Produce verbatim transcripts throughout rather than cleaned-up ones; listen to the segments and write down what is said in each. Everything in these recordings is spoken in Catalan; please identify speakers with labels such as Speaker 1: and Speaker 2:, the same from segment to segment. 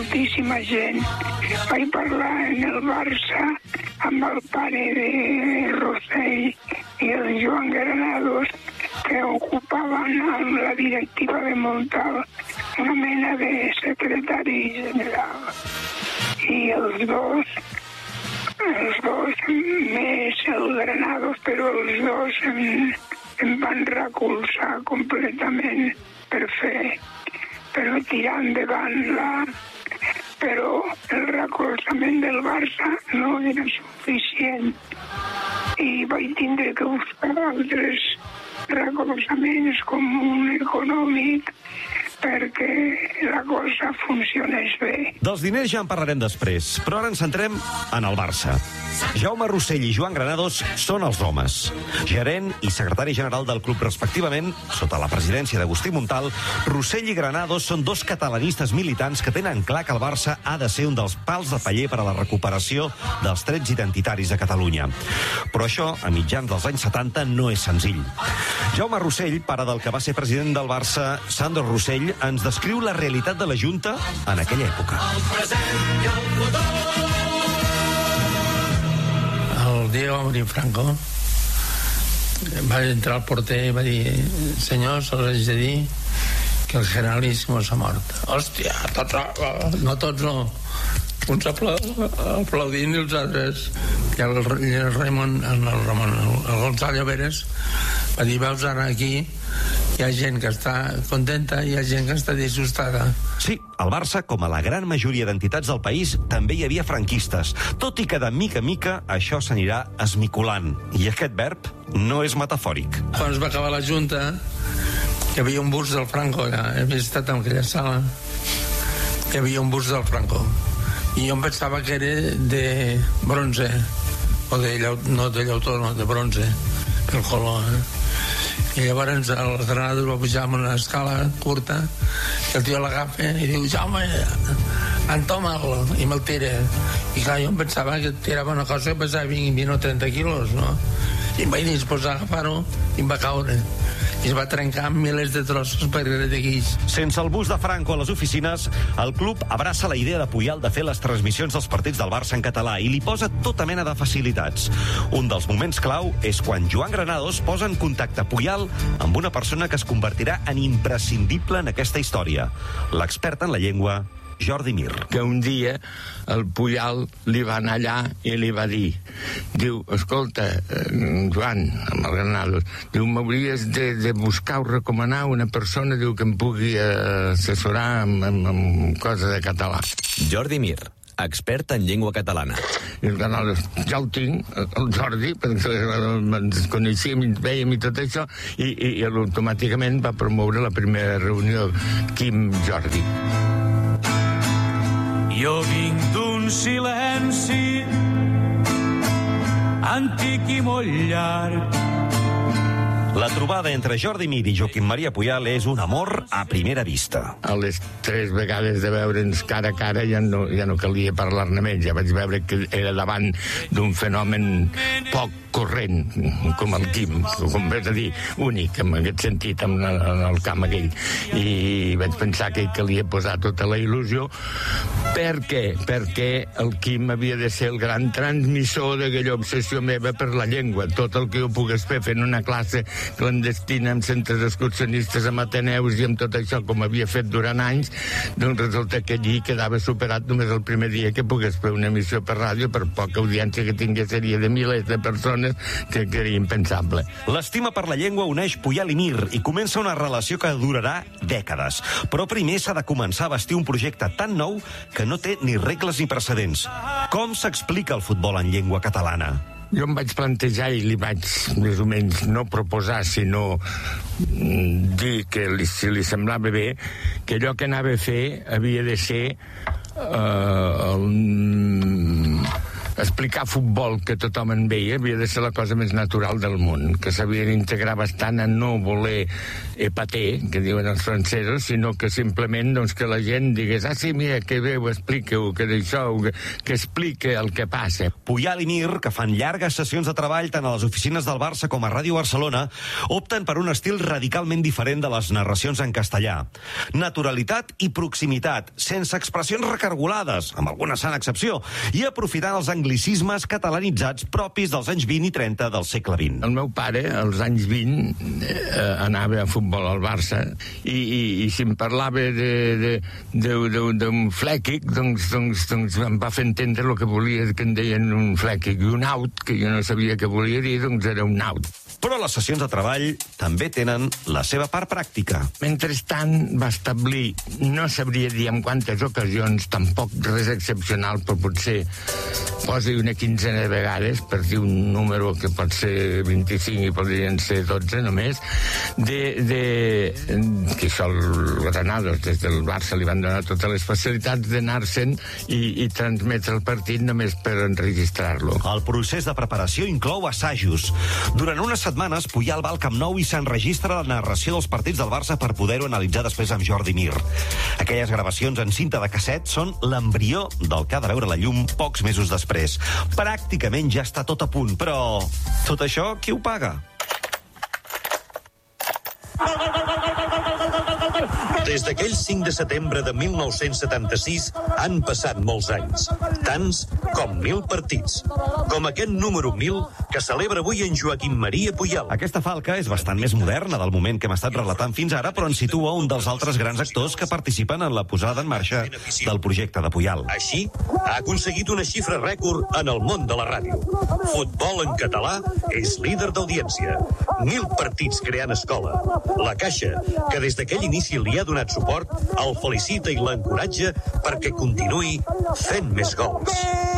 Speaker 1: moltíssima gent. Vaig parlar en el Barça amb el pare de Rossell i el Joan Granados, que ocupaven amb la directiva de Montal una mena de secretari general. I els dos, els dos, més el Granados, però els dos em, em van recolzar completament per fer, per tirar endavant la... Però el recolzament del Barça no era suficient i vaig tindre que buscar altres recolzaments com un econòmic perquè la cosa funcionés bé.
Speaker 2: Dels diners ja en parlarem després, però ara ens centrem en el Barça. Jaume Rossell i Joan Granados són els homes. Gerent i secretari general del club respectivament, sota la presidència d'Agustí Montal, Rossell i Granados són dos catalanistes militants que tenen clar que el Barça ha de ser un dels pals de paller per a la recuperació dels trets identitaris a Catalunya. Però això, a mitjans dels anys setanta, no és senzill. Jaume Rossell, pare del que va ser president del Barça, Sandro Rossell, ens descriu la realitat de la Junta en aquella època.
Speaker 3: El dia que va morir Franco, va entrar el porter i va dir: senyors, us haig de dir que el generalíssimo s'ha mort. Hòstia, tots, no tots no, uns aplaudint i els altres. I el, el Ramon, el, Ramon, el Gonzalo Pérez va dir: veus, ara aquí hi ha gent que està contenta i hi ha gent que està disgustada.
Speaker 2: Sí, al Barça, com a la gran majoria d'entitats del país, també hi havia franquistes, tot i que de mica a mica això s'anirà esmicolant. I aquest verb no és metafòric.
Speaker 3: Quan es va acabar la Junta, hi havia un bust del Franco, ja he estat en aquella sala, hi havia un bust del Franco, i jo em pensava que era de bronze, o de llautó, no de llautó, no, de bronze, pel color, eh? I llavors el Granados va pujar amb una escala curta, el tio l'agafa i diu: Jaume, entoma'l, i me'l tira. I clar, jo em pensava que tirava una cosa que pesava vint, vint o trenta quilos, no? I em vaig disposar a agafar-ho i em va caure. I es va trencar amb milers de trossos per d'aquí.
Speaker 2: Sense el bus de Franco a les oficines, el club abraça la idea de Puyal de fer les transmissions dels partits del Barça en català i li posa tota mena de facilitats. Un dels moments clau és quan Joan Granados posa en contacte Puyal amb una persona que es convertirà en imprescindible en aquesta història, l'expert en la llengua Jordi Mir.
Speaker 4: Que un dia el Puyal li va anar allà i li va dir, diu: escolta, Joan, amb el Granados, diu, m'hauries de, de buscar o recomanar una persona, diu, que em pugui assessorar amb, amb, amb cosa de català.
Speaker 5: Jordi Mir, expert en llengua catalana.
Speaker 4: I el Granados: ja ho tinc, el Jordi, perquè ens coneixíem, ens veiem i tot això, i, i, i automàticament va promoure la primera reunió Quim Jordi.
Speaker 6: Jo vinc d'un silenci antic i molt llarg.
Speaker 2: La trobada entre Jordi Mir i Joaquim Maria Puyal és un amor a primera vista.
Speaker 4: A les tres vegades de veure'ns cara a cara ja no, ja no calia parlar-ne més. Ja vaig veure que era davant d'un fenomen poc corrent, com el Quim, com vas a dir, únic, en aquest sentit, en, en el camp aquell. I vaig pensar que calia posar tota la il·lusió. Per què? Perquè el Quim havia de ser el gran transmissor d'aquella obsessió meva per la llengua. Tot el que jo pogués fer fent una classe clandestina amb centres excursionistes, amb ateneus i amb tot això, com havia fet durant anys, doncs resulta que allí quedava superat només el primer dia que pogués fer una emissió per ràdio, per poca audiència que tingués, seria de milers de persones, que, que era impensable.
Speaker 2: L'estima per la llengua uneix Puyal i Mir i comença una relació que durarà dècades. Però primer s'ha de començar a bastir un projecte tan nou que no té ni regles ni precedents. Com s'explica el futbol en llengua catalana?
Speaker 4: Jo em vaig plantejar i li vaig, més o menys, no proposar, sinó dir que li, si li semblava bé, que allò que anava a fer havia de ser uh, el, explicar futbol que tothom en veia havia de ser la cosa més natural del món, que s'havia d'integrar bastant a no voler epater, que diuen els francesos, sinó que simplement doncs, que la gent digués, ah sí, mira, que bé, ho expliqueu, que d'això, que, que explique el que passa.
Speaker 2: Puyal i Mir, que fan llargues sessions de treball tant a les oficines del Barça com a Ràdio Barcelona, opten per un estil radicalment diferent de les narracions en castellà. Naturalitat i proximitat, sense expressions recargolades, amb alguna sana excepció, i aprofitant els anglicismes catalanitzats propis dels anys vint i trenta del segle vint.
Speaker 4: El meu pare, als anys vint, eh, anava a futbol al Barça, i, i, i si em parlava d'un flèquic, doncs, doncs, doncs em va fer entendre el que volia, que en deien un flèquic, i un out, que jo no sabia què volia dir, doncs era un out.
Speaker 2: Però les sessions de treball també tenen la seva part pràctica.
Speaker 4: Mentrestant va establir, no sabria dir en quantes ocasions, tampoc res excepcional, però potser posi una quinzena de vegades, per dir un número que pot ser vint-i-cinc i podrien ser dotze només, de, de que això el Granados des del Barça li van donar totes les facilitats d'anar-se'n i, i transmetre el partit només per enregistrar-lo.
Speaker 2: El procés de preparació inclou assajos. Durant unes setmanes, Puyal va al Camp Nou i s'enregistra la narració dels partits del Barça per poder-ho analitzar després amb Jordi Mir. Aquelles gravacions en cinta de casset són l'embrió del que ha de veure la llum pocs mesos després. Pràcticament ja està tot a punt, però tot això qui ho paga?
Speaker 7: Des d'aquell cinc de setembre de mil nou-cents setanta-sis han passat molts anys, tants com mil partits, com aquest número mil que celebra avui en Joaquim Maria Puyal.
Speaker 2: Aquesta falca és bastant més moderna del moment que hem estat relatant fins ara, però ens situa un dels altres grans actors que participen en la posada en marxa del projecte de Puyal.
Speaker 7: Així, ha aconseguit una xifra rècord en el món de la ràdio. Futbol en català és líder d'audiència. Mil partits creant escola. La Caixa, que des d'aquell inici li ha donat suport, el felicita i l'encoratja perquè continuï fent més gols.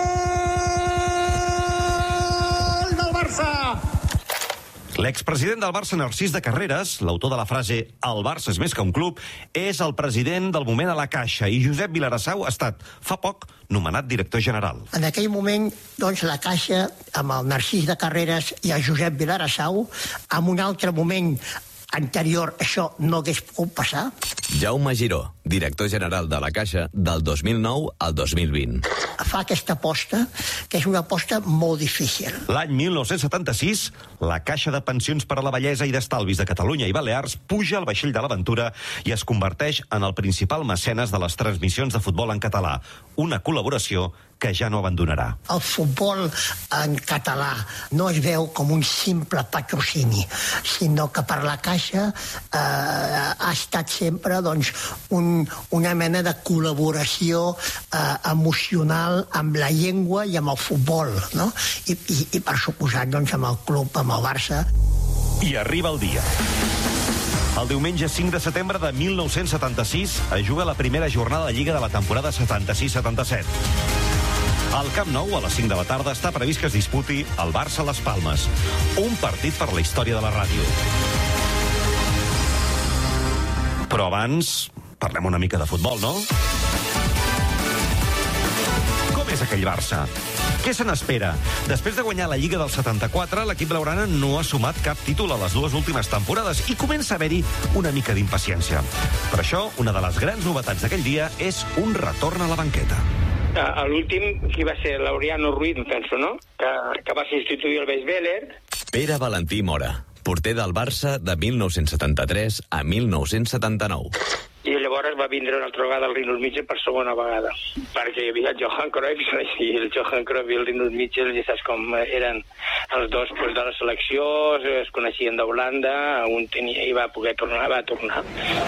Speaker 8: Gol del Barça!
Speaker 2: L'expresident del Barça, Narcís de Carreras, l'autor de la frase «El Barça és més que un club», és el president del moment a la Caixa, i Josep Vilarasau ha estat, fa poc, nomenat director general.
Speaker 9: En aquell moment, doncs, la Caixa, amb el Narcís de Carreras i el Josep Vilarasau, en un altre moment anterior això no hagués pogut passar.
Speaker 5: Jaume Giró, director general de la Caixa del dos mil nou al dos mil vint.
Speaker 9: Fa aquesta aposta, que és una aposta molt difícil.
Speaker 2: L'any mil nou-cents setanta-sis, la Caixa de Pensions per a la Vellesa i d'Estalvis de Catalunya i Balears puja al vaixell de l'aventura i es converteix en el principal mecenes de les transmissions de futbol en català, una col·laboració que ja no abandonarà.
Speaker 9: El futbol en català no es veu com un simple patrocini, sinó que per la Caixa eh, ha estat sempre doncs, un, una mena de col·laboració eh, emocional amb la llengua i amb el futbol, no? I, i, i per suposat doncs, amb el club, amb el Barça.
Speaker 2: I arriba el dia. El diumenge cinc de setembre de mil nou-cents setanta-sis es juga la primera jornada de Lliga de la temporada setanta-sis setanta-set. Al Camp Nou, a les cinc de la tarda, està previst que es disputi el Barça-Las Palmes. Un partit per la història de la ràdio. Però abans, parlem una mica de futbol, no? Com és aquell Barça? Què se n'espera? Després de guanyar la Lliga del setanta-quatre, l'equip blaugrana no ha sumat cap títol a les dues últimes temporades i comença a haver-hi una mica d'impaciència. Per això, una de les grans novetats d'aquell dia és un retorn a la banqueta.
Speaker 10: A l'últim, qui va ser? Laureano Ruiz, penso, no? Que, que va substituir el Beix Vélez.
Speaker 5: Pere Valentí Mora, porter del Barça de mil nou-cents setanta-tres a mil nou-cents setanta-nou.
Speaker 10: I llavors va vindre una altra vegada el Rinus Michel per segona vegada, perquè hi havia el Johan Cruyff i el Johan Cruyff i el Rinus Michel, ja saps com eren els dos pues, de la selecció, es coneixien d'Holanda, un tenia i va poder tornar, va tornar.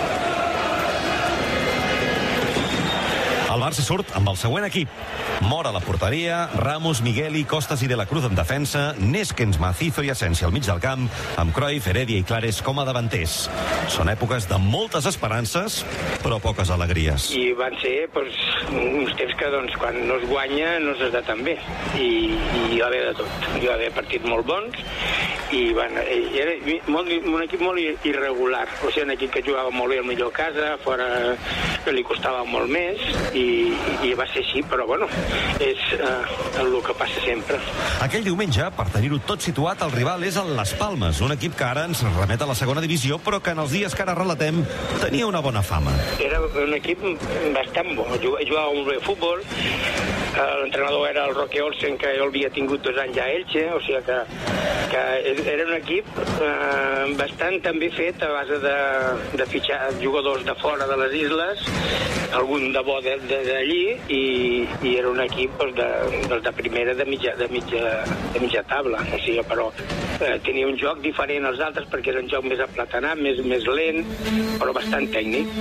Speaker 2: El Barça surt amb el següent equip. Mora a la porteria, Ramos, Migueli, Costas i De la Cruz en defensa, Neskens, Macizo i Asensio al mig del camp, amb Cruyff, Heredia i Clares com a davanters. Són èpoques de moltes esperances, però poques alegries.
Speaker 10: I van ser pues, uns temps que doncs, quan no es guanya no es da tan bé. I, i hi va haver de tot. Hi va haver partits molt bons i van, i era molt, un equip molt irregular. O sigui, un equip que jugava molt bé al millor casa, fora que li costava molt més i i va ser així, però bueno, és eh, el que passa sempre.
Speaker 2: Aquell diumenge, per tenir-ho tot situat, el rival és el Las Palmes, un equip que ara ens remet a la segona divisió, però que en els dies que ara relatem tenia una bona fama.
Speaker 10: Era un equip bastant bo, jugava un bé futbol, l'entrenador era el Roque Olsen, que jo havia tingut dos anys a Elche, o sigui que, que era un equip eh, bastant també fet a base de, de fitxar jugadors de fora de les isles, algun de bo d'allí, i, i era un equip doncs, de, de primera de mitja, de, mitja, de mitja taula, o sigui, però eh, tenia un joc diferent als altres perquè era un joc més aplatanat, més, més lent, però bastant tècnic.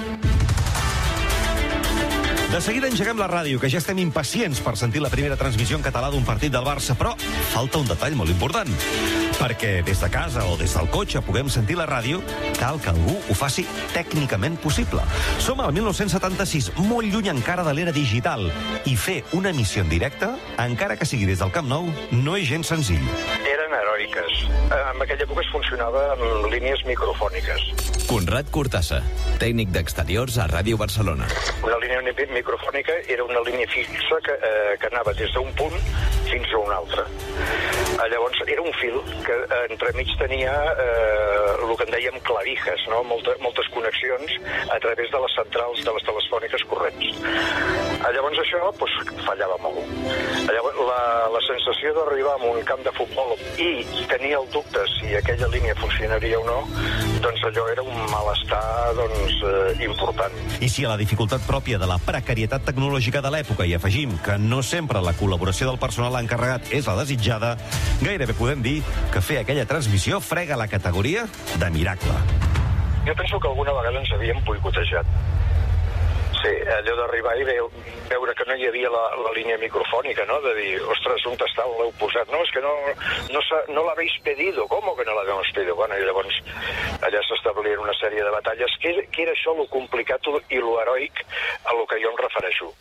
Speaker 2: De seguida engeguem la ràdio, que ja estem impacients per sentir la primera transmissió en català d'un partit del Barça, però falta un detall molt important. Perquè des de casa o des del cotxe puguem sentir la ràdio, cal que algú ho faci tècnicament possible. Som al mil nou-cents setanta-sis, molt lluny encara de l'era digital, i fer una emissió en directe, encara que sigui des del Camp Nou, no és gens senzill.
Speaker 11: Eren heroiques. En aquella època es funcionava amb línies microfòniques.
Speaker 5: Conrad Cortassa, tècnic d'exteriors a Ràdio Barcelona.
Speaker 11: Una línia microfònica era una línia fixa que, eh, que anava des d'un punt fins a un altre. Eh, llavors, era un fil que eh, entremig tenia eh, el que en dèiem clavijes, no? Molta, moltes connexions a través de les centrals de les telefòniques corrents. Eh, llavors, això pues, fallava molt. Eh, llavors, la, la sensació d'arribar a un camp de futbol i tenir el dubte si aquella línia funcionaria o no, doncs allò era un malestar doncs, eh, important.
Speaker 2: I si a la dificultat pròpia de la precarietat tecnològica de l'època hi afegim que no sempre la col·laboració del personal encarregat és la desitjada, gairebé podem dir que fer aquella transmissió frega la categoria de miracle.
Speaker 11: Jo penso que alguna vegada ens havíem boicotejat. Sí, allò d'arribar i veure que no hi havia la, la línia microfònica, no? De dir, ostres, on està, on l'heu posat? No, és que no, no, no l'habéis pedido. Com que no l'habéis pedido? Bueno, i llavors allà s'establien una sèrie de batalles. Què, què era això, lo complicat i lo heroic a lo que jo em refereixo?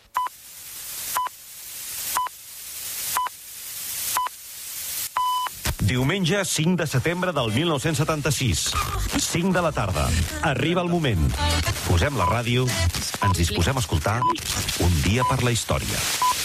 Speaker 2: Diumenge cinc de setembre del mil nou-cents setanta-sis. cinc de la tarda. Arriba el moment. Posem la ràdio, ens disposem a escoltar Un dia per la història.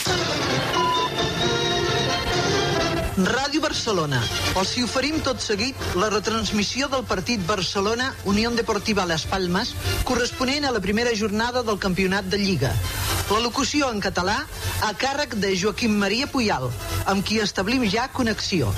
Speaker 12: Ràdio Barcelona. Els hi oferim tot seguit la retransmissió del partit Barcelona Unión Deportiva Las Palmas, corresponent a la primera jornada del campionat de Lliga. La locució en català a càrrec de Joaquim Maria Puyal, amb qui establim ja connexió.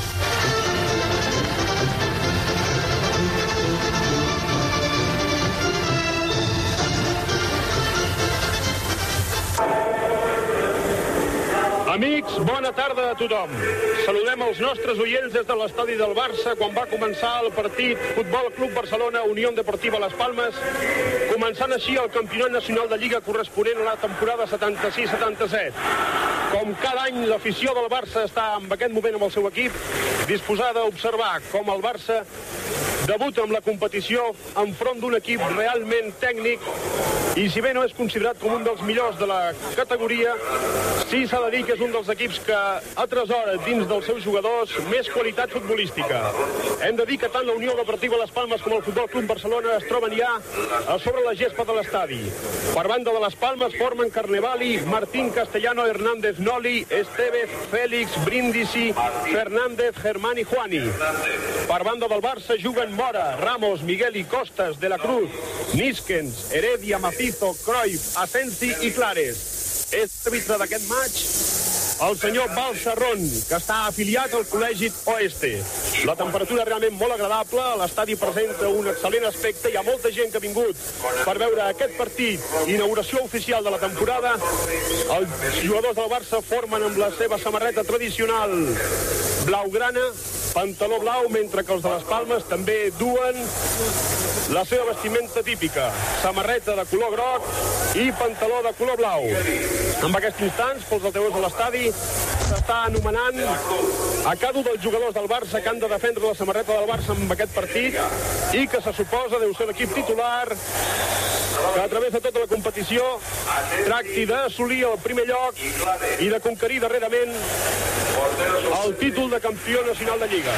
Speaker 13: Amics, bona tarda a tothom. Saludem els nostres oients des de l'estadi del Barça quan va començar el partit Futbol Club Barcelona Unión Deportiva Las Palmas, començant així el campionat nacional de Lliga corresponent a la temporada setanta-sis setanta-set. Com cada any, l'afició del Barça està en aquest moment amb el seu equip, disposada a observar com el Barça debuta amb la competició enfront d'un equip realment tècnic i si bé no és considerat com un dels millors de la categoria, sí s'ha de dir que és un dels equips que atresora dins dels seus jugadors més qualitat futbolística. Hem de dir que tant la Unió Deportiva Las Palmas com el Futbol Club Barcelona es troben ja a sobre la gespa de l'estadi. Per banda de Las Palmas formen Carnevali, Martín Castellano, Hernández Noli, Estevez, Félix, Brindisi, Fernández, Germán i Juani. Per banda del Barça juguen Mora, Ramos, Miguel i Costas, De la Cruz, Nískens, Heredia, Macizo, Cruyff, Asensi i Clares. És l'àrbitre d'aquest match el senyor Val Sarrón, que està afiliat al Col·legi Oeste. La temperatura realment molt agradable, l'estadi presenta un excel·lent aspecte, hi ha molta gent que ha vingut per veure aquest partit, inauguració oficial de la temporada. Els jugadors del Barça formen amb la seva samarreta tradicional blaugrana, pantaló blau, mentre que els de les Palmes també duen la seva vestimenta típica, samarreta de color groc i pantaló de color blau. En aquests instants, pels alteus de l'estadi, s'està anomenant a cada un dels jugadors del Barça que han de defendre la samarreta del Barça en aquest partit i que se suposa deu ser l'equip titular que a través de tota la competició tracti d'assolir el primer lloc i de conquerir darrerament el títol de campió nacional de Lliga.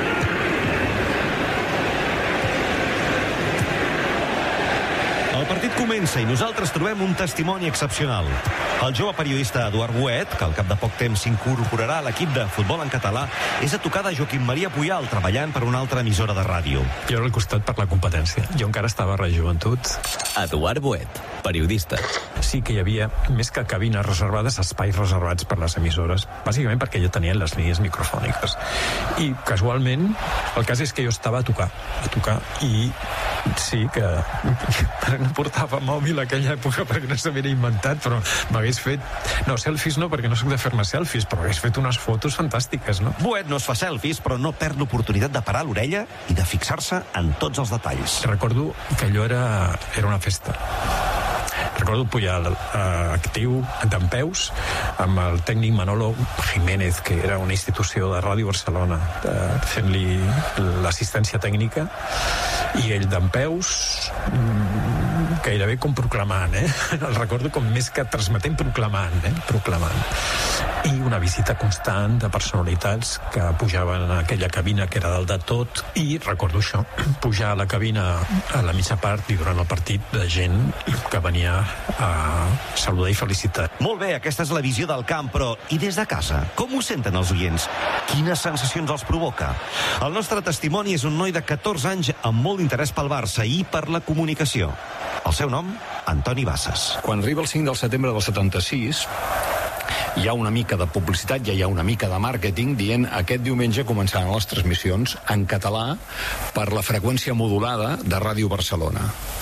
Speaker 2: El partit comença i nosaltres trobem un testimoni excepcional. El jove periodista Eduard Buet, que al cap de poc temps s'incorporarà a l'equip de futbol en català, és a tocar de Joaquim Maria Puyal, treballant per una altra emissora de ràdio.
Speaker 14: Jo era al costat per la competència. Jo encara estava a Ràdio Joventut.
Speaker 5: Eduard Buet, periodista.
Speaker 14: Sí que hi havia, més que cabines reservades, espais reservats per les emissores, bàsicament perquè jo tenia les línies microfòniques. I, casualment, el cas és que jo estava a tocar, a tocar, i sí que no portava mòbil a aquella època perquè no s'havia inventat, però m'hagués fet... No, selfies no, perquè no soc de fer-me selfies, però hagués fet unes fotos fantàstiques, no?
Speaker 2: Buet no es fa selfies, però no perd l'oportunitat de parar l'orella i de fixar-se en tots els detalls.
Speaker 14: Recordo que allò era, era una festa. Recordo Puyal eh, actiu dempeus amb el tècnic Manolo Jiménez, que era una institució de Ràdio Barcelona, eh, fent-li l'assistència tècnica, i ell dempeus mm, gairebé com proclamant, eh? El recordo com més que transmetent, proclamant, eh? Proclamant. I una visita constant de personalitats que pujaven a aquella cabina que era dalt de tot, i recordo això, pujar a la cabina a la mitja part i durant el partit de gent que venia a saludar i felicitar.
Speaker 2: Molt bé, aquesta és la visió del camp, però i des de casa? Com ho senten els oients? Quines sensacions els provoca? El nostre testimoni és un noi de catorze anys amb molt interès pel Barça i per la comunicació. El seu nom, Antoni Bassas.
Speaker 15: Quan arriba el cinc de setembre del setanta-sis, hi ha una mica de publicitat, ja hi ha una mica de màrqueting dient aquest diumenge començaran les transmissions en català per la freqüència modulada de Ràdio Barcelona.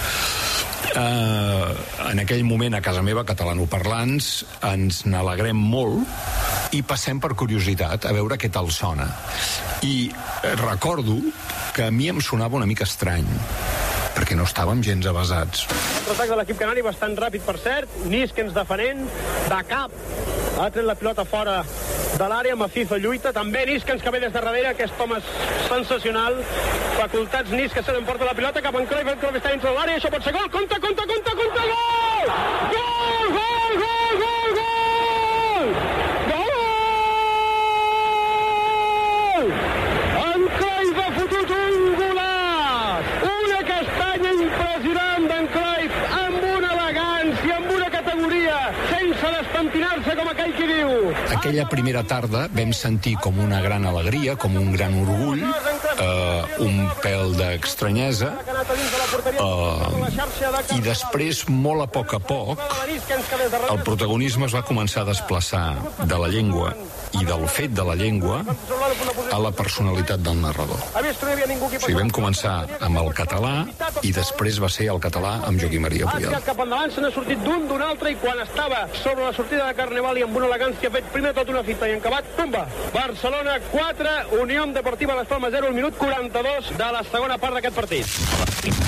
Speaker 15: Uh, en aquell moment a casa meva, catalanoparlants, ens n'alegrem molt i passem per curiositat a veure què tal sona. I recordo que a mi em sonava una mica estrany, perquè no estàvem gens avasats.
Speaker 13: L'atac de l'equip canari bastant ràpid, per cert. Niskens defenent, de cap ha tret la pilota fora de l'àrea, Macizo lluita, també Niskens que ve des de darrere, aquest home és sensacional, facultats Niskens se l'emporta la pilota cap en Cruyff, el Cruyff està dintre de l'àrea, això pot ser gol, compte, compte, compte, compte, gol! Gol, gol, gol, gol, gol! Gol! En Cruyff ha fotut un golaç! Una castanya impressionant d'en Cruyff, amb una elegància, amb una categoria, sense despentinar-se com aquell qui diu.
Speaker 15: Aquella primera tarda vam sentir com una gran alegria, com un gran orgull, eh, un pèl d'estranyesa, eh, i després, molt a poc a poc, el protagonisme es va començar a desplaçar de la llengua i del fet de la llengua a la personalitat del narrador. O sigui, vam començar amb el català i després va ser el català amb Joaquim Maria Puyal.
Speaker 13: Cap endavant, se n'ha sortit d'un, d'un altre, i quan estava sobre la sortida de Carnevali amb una elegància, ha fet primer tot una fita i encabat, pumba! Barcelona quatre, Unión Deportiva Las Palmas zero, el minut quaranta-dos de la segona part d'aquest partit.